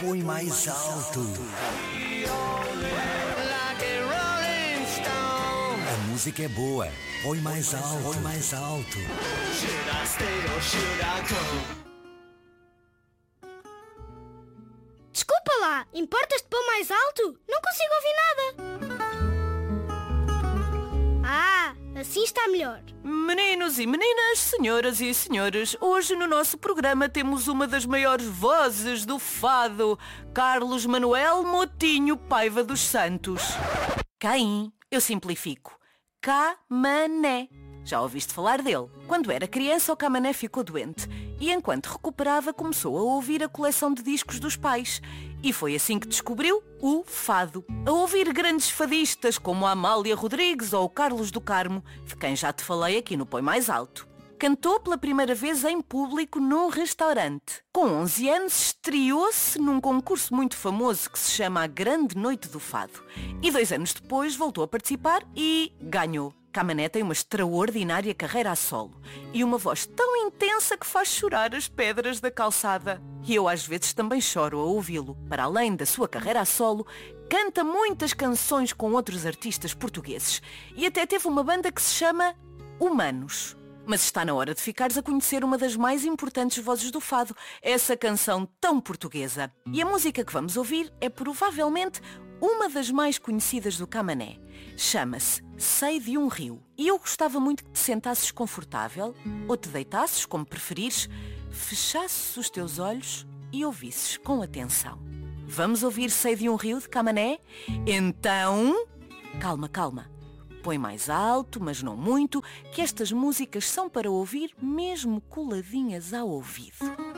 Põe mais alto. A música é boa. Põe mais alto. Põe mais alto. Desculpa lá, importas-te pôr mais alto? Não consigo ouvir nada. Assim está melhor. Meninos e meninas, senhoras e senhores, hoje no nosso programa temos uma das maiores vozes do fado, Carlos Manuel Motinho Paiva dos Santos. Caim, eu simplifico. Camané. Já ouviste falar dele? Quando era criança, o Camané ficou doente e, enquanto recuperava, começou a ouvir a coleção de discos dos pais. E foi assim que descobriu o fado. A ouvir grandes fadistas como a Amália Rodrigues ou o Carlos do Carmo, de quem já te falei aqui no Põe Mais Alto. Cantou pela primeira vez em público num restaurante. Com 11 anos, estreou-se num concurso muito famoso que se chama A Grande Noite do Fado. E 2 anos depois voltou a participar e ganhou. Camané tem uma extraordinária carreira a solo e uma voz tão intensa que faz chorar as pedras da calçada. E eu às vezes também choro a ouvi-lo. Para além da sua carreira a solo, canta muitas canções com outros artistas portugueses e até teve uma banda que se chama Humanos. Mas está na hora de ficares a conhecer uma das mais importantes vozes do fado, essa canção tão portuguesa. E a música que vamos ouvir é provavelmente uma das mais conhecidas do Camané. Chama-se Sei de um Rio. E eu gostava muito que te sentasses confortável, ou te deitasses, como preferires, fechasses os teus olhos e ouvisses com atenção. Vamos ouvir Sei de um Rio, de Camané? Então, calma, calma. Põe mais alto, mas não muito, que estas músicas são para ouvir mesmo coladinhas ao ouvido.